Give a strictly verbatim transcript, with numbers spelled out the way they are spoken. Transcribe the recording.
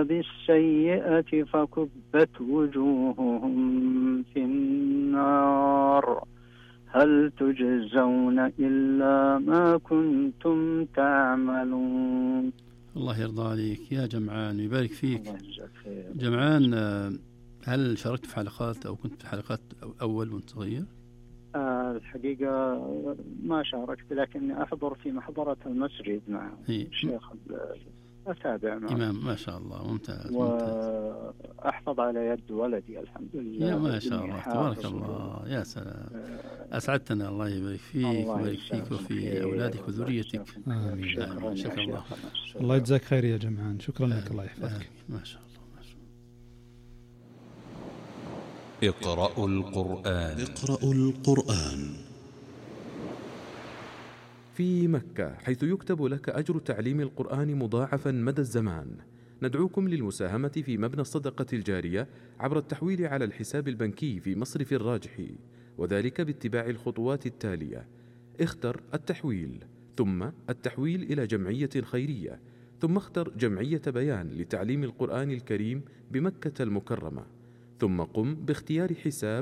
بالسيئة فكبت وجوههم في النار هل تجزون إلا ما كنتم تعملون. الله يرضى عليك يا جمعان ويبارك فيك. الله يجزاك خير. جمعان، هل شاركت في حلقات أو كنت في حلقات أول وأنت صغير؟ آه الحقيقة ما شاركت، لكني أحضر في محضرة المسجد مع الشيخ أتابع معه. إمام ما شاء الله، ممتاز. وأحفظ على يد ولدي الحمد لله. يا ما شاء الله تبارك الله، يا سلام. أسعدتنا، الله يبارك فيك ويبارك فيك وفي أولادك وذريتك. آمين. شكرا, شكرا الله. الله يجزاك خير يا جمعان، شكرا لك، الله يحفظك. ما شاء الله. اقرأوا القرآن. اقرأوا القرآن. في مكة، حيث يكتب لك أجر تعليم القرآن مضاعفا مدى الزمان، ندعوكم للمساهمة في مبنى الصدقة الجارية عبر التحويل على الحساب البنكي في مصرف الراجحي، وذلك باتباع الخطوات التالية: اختر التحويل، ثم التحويل إلى جمعية خيرية، ثم اختر جمعية بيان لتعليم القرآن الكريم بمكة المكرمة، ثم قم باختيار حساب